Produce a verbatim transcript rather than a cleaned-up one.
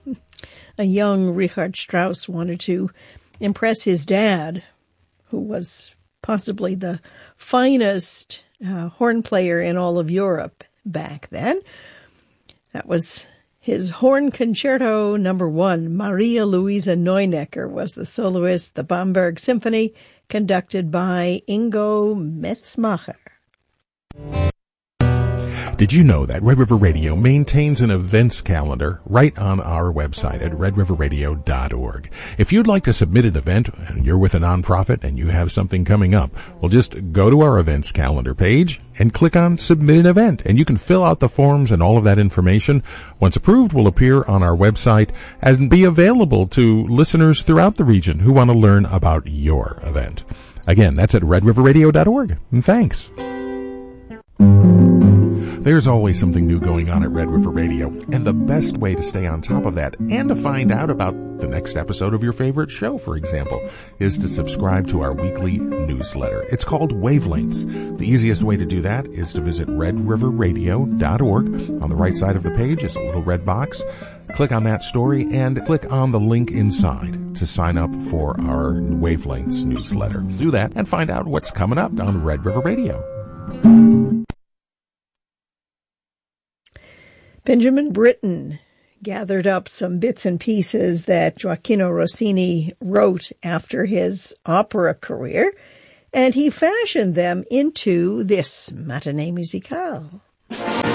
A young Richard Strauss wanted to impress his dad, who was possibly the finest uh, horn player in all of Europe back then. That was his horn concerto number one. Maria Luisa Neunecker was the soloist. The Bamberg Symphony, conducted by Ingo Metzmacher. Did you know that Red River Radio maintains an events calendar right on our website at red river radio dot org? If you'd like to submit an event and you're with a nonprofit and you have something coming up, well, just go to our events calendar page and click on Submit an Event, and you can fill out the forms, and all of that information, once approved, will appear on our website and be available to listeners throughout the region who want to learn about your event. Again, that's at red river radio dot org. And thanks. There's always something new going on at Red River Radio, and the best way to stay on top of that and to find out about the next episode of your favorite show, for example, is to subscribe to our weekly newsletter. It's called Wavelengths. The easiest way to do that is to visit red river radio dot org. On the right side of the page is a little red box. Click on that story and click on the link inside to sign up for our Wavelengths newsletter. Do that and find out what's coming up on Red River Radio. Benjamin Britten gathered up some bits and pieces that Gioacchino Rossini wrote after his opera career, and he fashioned them into this Matinée Musicale.